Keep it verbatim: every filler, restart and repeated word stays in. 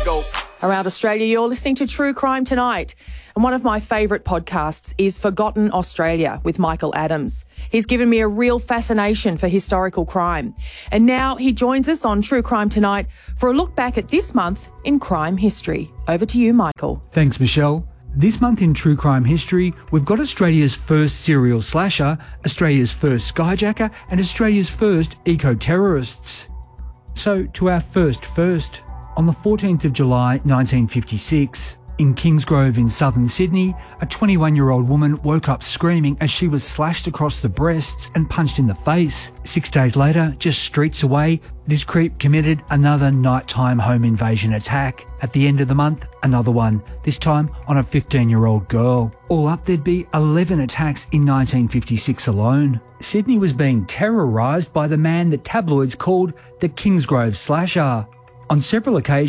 go. Around Australia, you're listening to True Crime Tonight. And one of my favourite podcasts is Forgotten Australia with Michael Adams. He's given me a real fascination for historical crime. And now he joins us on True Crime Tonight for a look back at this month in crime history. Over to you, Michael. Thanks, Michelle. This month in True Crime history, we've got Australia's first serial slasher, Australia's first skyjacker, and Australia's first eco-terrorists. So, to our first first. On the fourteenth of July nineteen fifty-six, in Kingsgrove in southern Sydney, a twenty-one-year-old woman woke up screaming as she was slashed across the breasts and punched in the face. Six days later, just streets away, this creep committed another nighttime home invasion attack. At the end of the month, another one, this time on a fifteen-year-old girl. All up, there'd be eleven attacks in nineteen fifty-six alone. Sydney was being terrorised by the man that tabloids called the Kingsgrove Slasher. On several occasions,